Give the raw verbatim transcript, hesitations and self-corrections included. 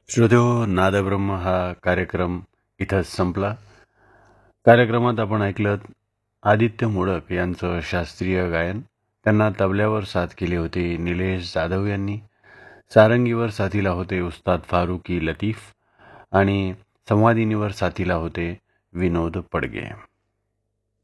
श्रोतेहो, नादब्रह्म हा कार्यक्रम इथंच संपला. कार्यक्रमात आपण ऐकलं आदित्य मोडक यांचं शास्त्रीय गायन. त्यांना तबल्यावर साथ केली होती निलेश जाधव यांनी. सारंगीवर साथीला होते उस्ताद फारुकी लतीफ आणि संवादिनीवर साथीला होते विनोद पडगे.